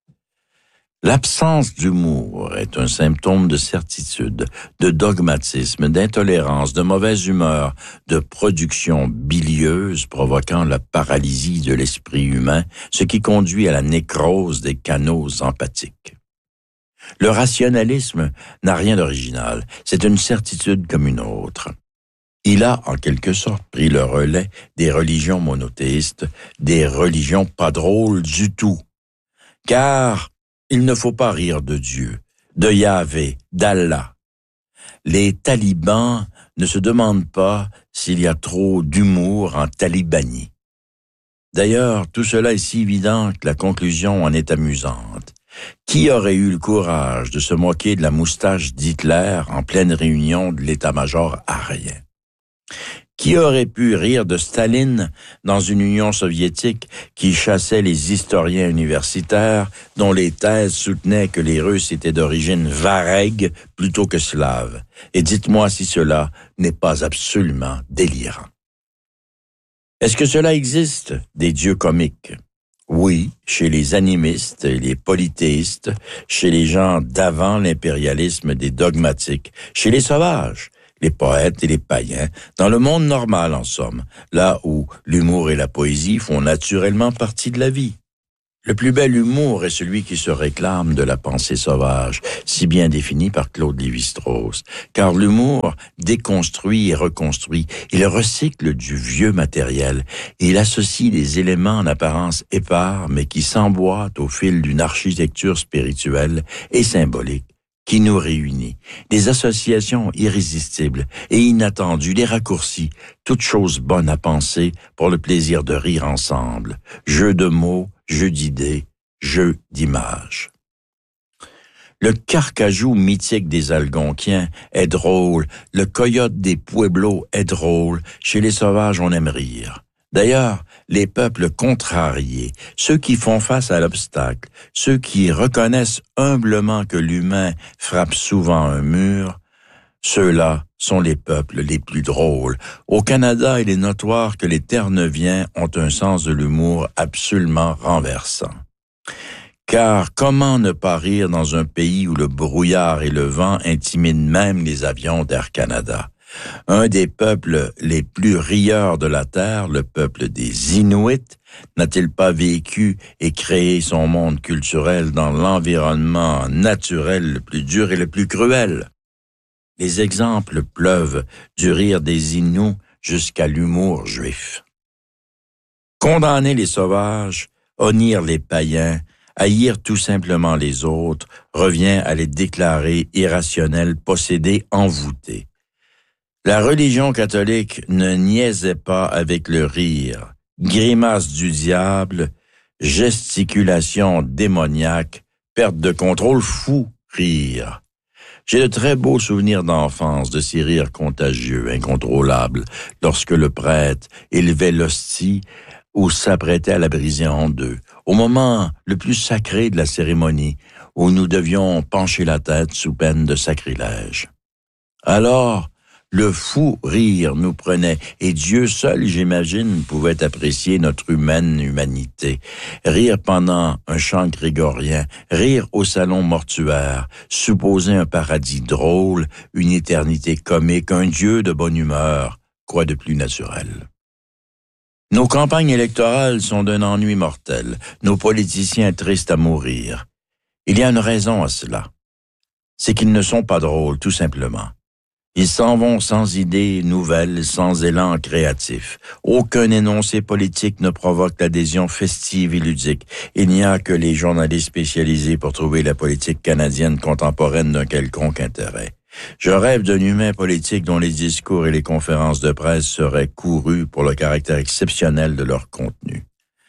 L'absence d'humour est un symptôme de certitude, de dogmatisme, d'intolérance, de mauvaise humeur, de production bilieuse provoquant la paralysie de l'esprit humain, ce qui conduit à la nécrose des canaux empathiques. Le rationalisme n'a rien d'original, c'est une certitude comme une autre. Il a, en quelque sorte, pris le relais des religions monothéistes, des religions pas drôles du tout. Car il ne faut pas rire de Dieu, de Yahvé, d'Allah. Les talibans ne se demandent pas s'il y a trop d'humour en talibanie. D'ailleurs, tout cela est si évident que la conclusion en est amusante. Qui aurait eu le courage de se moquer de la moustache d'Hitler en pleine réunion de l'état-major arien? Qui aurait pu rire de Staline dans une Union soviétique qui chassait les historiens universitaires dont les thèses soutenaient que les Russes étaient d'origine varègue plutôt que slave? Et dites-moi si cela n'est pas absolument délirant. Est-ce que cela existe, des dieux comiques? Oui, chez les animistes et les polythéistes, chez les gens d'avant l'impérialisme des dogmatiques, chez les sauvages, les poètes et les païens, dans le monde normal en somme, là où l'humour et la poésie font naturellement partie de la vie. Le plus bel humour est celui qui se réclame de la pensée sauvage, si bien défini par Claude Lévi-Strauss. Car l'humour déconstruit et reconstruit, il recycle du vieux matériel, et il associe des éléments en apparence épars, mais qui s'emboîtent au fil d'une architecture spirituelle et symbolique qui nous réunit. Des associations irrésistibles et inattendues, des raccourcis, toutes choses bonnes à penser pour le plaisir de rire ensemble. Jeu de mots, jeu d'idées, jeu d'images. Le carcajou mythique des Algonquiens est drôle, le coyote des Pueblos est drôle, chez les sauvages on aime rire. D'ailleurs, les peuples contrariés, ceux qui font face à l'obstacle, ceux qui reconnaissent humblement que l'humain frappe souvent un mur, ceux-là sont les peuples les plus drôles. Au Canada, il est notoire que les Terre-Neuviens ont un sens de l'humour absolument renversant. Car comment ne pas rire dans un pays où le brouillard et le vent intimident même les avions d'Air Canada? Un des peuples les plus rieurs de la Terre, le peuple des Inuits, n'a-t-il pas vécu et créé son monde culturel dans l'environnement naturel le plus dur et le plus cruel? Les exemples pleuvent du rire des Inuits jusqu'à l'humour juif. Condamner les sauvages, honnir les païens, haïr tout simplement les autres, revient à les déclarer irrationnels, possédés, envoûtés. La religion catholique ne niaisait pas avec le rire, grimace du diable, gesticulation démoniaque, perte de contrôle, fou rire. J'ai de très beaux souvenirs d'enfance de ces rires contagieux, incontrôlables, lorsque le prêtre élevait l'hostie ou s'apprêtait à la briser en deux, au moment le plus sacré de la cérémonie, où nous devions pencher la tête sous peine de sacrilège. Alors, le fou rire nous prenait, et Dieu seul, j'imagine, pouvait apprécier notre humanité. Rire pendant un chant grégorien, rire au salon mortuaire, supposer un paradis drôle, une éternité comique, un Dieu de bonne humeur, quoi de plus naturel? Nos campagnes électorales sont d'un ennui mortel, nos politiciens tristes à mourir. Il y a une raison à cela. C'est qu'ils ne sont pas drôles, tout simplement. Ils s'en vont sans idées nouvelles, sans élan créatif. Aucun énoncé politique ne provoque l'adhésion festive et ludique. Il n'y a que les journalistes spécialisés pour trouver la politique canadienne contemporaine d'un quelconque intérêt. Je rêve d'un humain politique dont les discours et les conférences de presse seraient courus pour le caractère exceptionnel de leur contenu.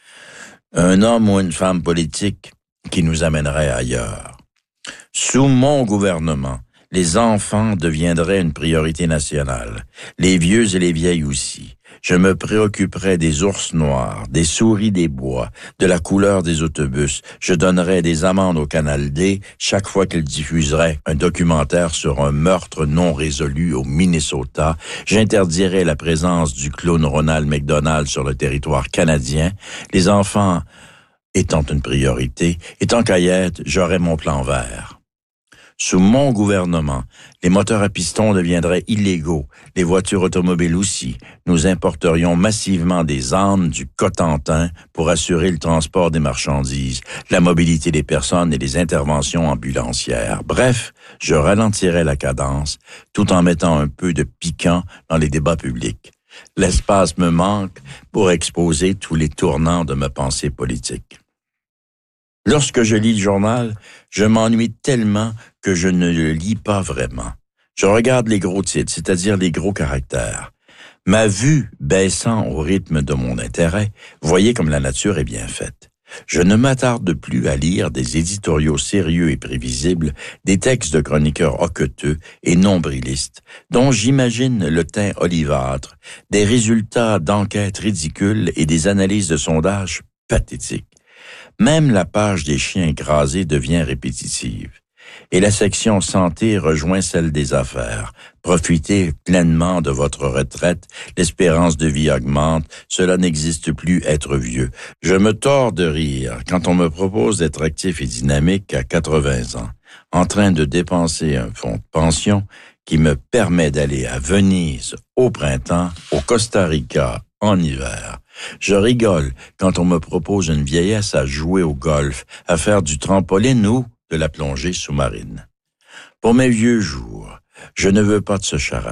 Un homme ou une femme politique qui nous amènerait ailleurs. Sous mon gouvernement, les enfants deviendraient une priorité nationale, les vieux et les vieilles aussi. Je me préoccuperais des ours noirs, des souris des bois, de la couleur des autobus. Je donnerais des amendes au Canal D chaque fois qu'ils diffuseraient un documentaire sur un meurtre non résolu au Minnesota. J'interdirais la présence du clown Ronald McDonald sur le territoire canadien. Les enfants étant une priorité, et tant qu'à y être, j'aurais mon plan vert. Sous mon gouvernement, les moteurs à piston deviendraient illégaux, les voitures automobiles aussi. Nous importerions massivement des ânes du Cotentin pour assurer le transport des marchandises, la mobilité des personnes et les interventions ambulancières. Bref, je ralentirais la cadence tout en mettant un peu de piquant dans les débats publics. L'espace me manque pour exposer tous les tournants de ma pensée politique. Lorsque je lis le journal, je m'ennuie tellement que je ne le lis pas vraiment. Je regarde les gros titres, c'est-à-dire les gros caractères. Ma vue baissant au rythme de mon intérêt, voyez comme la nature est bien faite. Je ne m'attarde plus à lire des éditoriaux sérieux et prévisibles, des textes de chroniqueurs hoqueteux et nombrilistes, dont j'imagine le teint olivâtre, des résultats d'enquêtes ridicules et des analyses de sondages pathétiques. Même la page des chiens écrasés devient répétitive. Et la section santé rejoint celle des affaires. Profitez pleinement de votre retraite. L'espérance de vie augmente. Cela n'existe plus être vieux. Je me tords de rire quand on me propose d'être actif et dynamique à 80 ans, en train de dépenser un fonds de pension qui me permet d'aller à Venise au printemps, au Costa Rica en hiver. Je rigole quand on me propose une vieillesse à jouer au golf, à faire du trampoline ou de la plongée sous-marine. Pour mes vieux jours, je ne veux pas de ce charabia.